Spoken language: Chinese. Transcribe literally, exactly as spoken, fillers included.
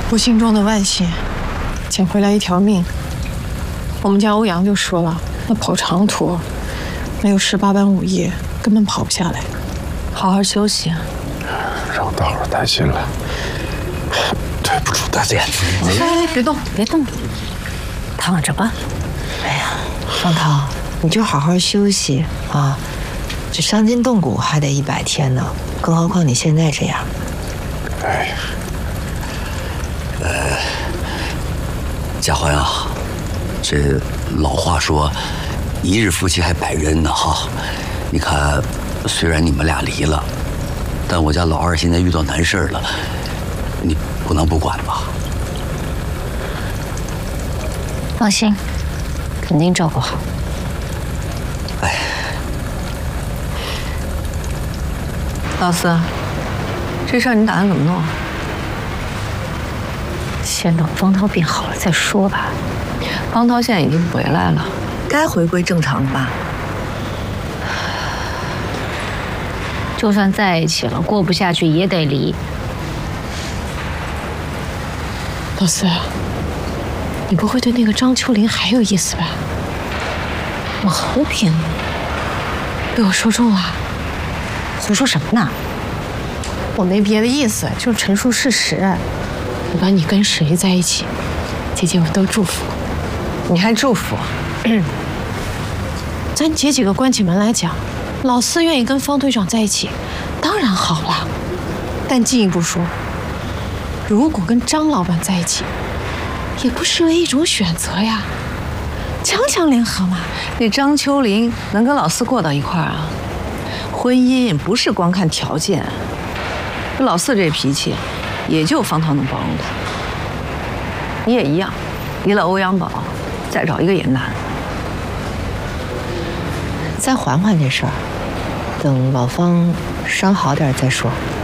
不幸中的万幸，捡回来一条命。我们家欧阳就说了，那跑长途，没有十八般武艺，根本跑不下来。 好好休息， 让大伙担心了，对不住大家。 哎，别动，别动，躺着吧。 哎呀，方涛，你就好好休息啊！这伤筋动骨还得一百天呢，更何况你现在这样。 哎呀， 呃，家欢啊，这老话说，一日夫妻还百日恩呢哈。你看，虽然你们俩离了，但我家老二现在遇到难事了，你不能不管吧？ 放心，肯定照顾好。 哎， 老四，这事儿你打算怎么弄？先等方涛变好了再说吧。方涛现在已经回来了，该回归正常了吧？就算在一起了，过不下去也得离。 老四，你不会对那个张秋林还有意思吧？ 毛病， 被我说中了。 胡说什么呢？ 我没别的意思，就是陈述事实。不管你跟谁在一起，姐姐我都祝福。 你还祝福？ 嗯。咱姐几个关起门来讲，老四愿意跟方队长在一起，当然好了。但进一步说，如果跟张老板在一起，也不失为一种选择呀。强强联合嘛。 那张秋林能跟老四过到一块儿啊？婚姻不是光看条件。老四这脾气，也就方涛能包容他。你也一样，离了欧阳宝，再找一个也难。 再缓缓这事儿，等老方伤好点再说。